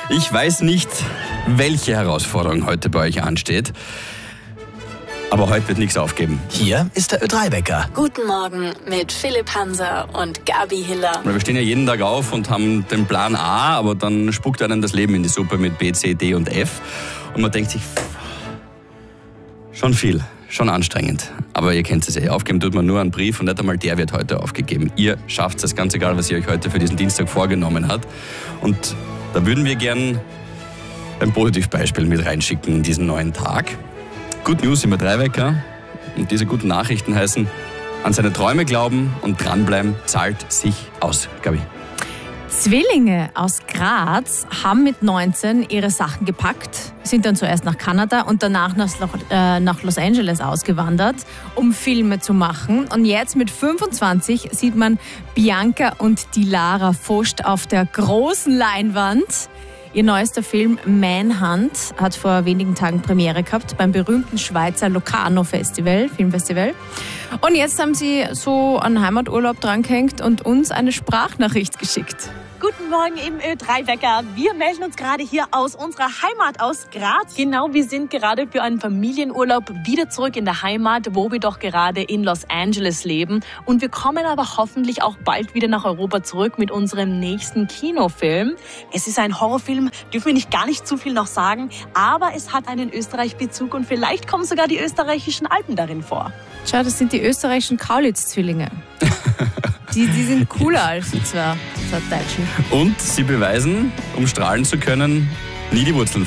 Ich weiß nicht, welche Herausforderung heute bei euch ansteht, aber heute wird nichts aufgeben. Hier ist der Ö3-Wecker. Guten Morgen mit Philipp Hanser und Gabi Hiller. Weil wir stehen ja jeden Tag auf und haben den Plan A, aber dann spuckt einem das Leben in die Suppe mit B, C, D und F. Und man denkt sich, schon viel, schon anstrengend. Aber ihr kennt es ja, aufgeben tut man nur einen Brief und nicht einmal der wird heute aufgegeben. Ihr schafft es, ganz egal, was ihr euch heute für diesen Dienstag vorgenommen habt. Und da würden wir gern ein Positivbeispiel mit reinschicken in diesen neuen Tag. Good News im Ö3-Wecker. Und diese guten Nachrichten heißen, an seine Träume glauben und dranbleiben zahlt sich aus. Gabi. Zwillinge aus Graz haben mit 19 ihre Sachen gepackt, sind dann zuerst nach Kanada und danach nach Los Angeles ausgewandert, um Filme zu machen. Und jetzt mit 25 sieht man Bianca und die Lara Vost auf der großen Leinwand. Ihr neuester Film Manhunt hat vor wenigen Tagen Premiere gehabt beim berühmten Schweizer Locarno Filmfestival. Und jetzt haben sie so an Heimaturlaub drangehängt und uns eine Sprachnachricht geschickt. Guten Morgen im Ö3-Wecker. Wir melden uns gerade hier aus unserer Heimat aus Graz. Genau, wir sind gerade für einen Familienurlaub wieder zurück in der Heimat, wo wir doch gerade in Los Angeles leben. Und wir kommen aber hoffentlich auch bald wieder nach Europa zurück mit unserem nächsten Kinofilm. Es ist ein Horrorfilm, dürfen wir gar nicht zu viel noch sagen, aber es hat einen Österreich-Bezug und vielleicht kommen sogar die österreichischen Alpen darin vor. Schau, das sind die österreichischen Kaulitz-Zwillinge. Die sind cooler als die zwei Deutschen. Und sie beweisen, um strahlen zu können, nie die Wurzeln